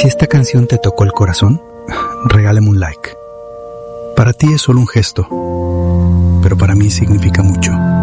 Si esta canción te tocó el corazón, regálame un like. Para ti es solo un gesto, pero para mí significa mucho.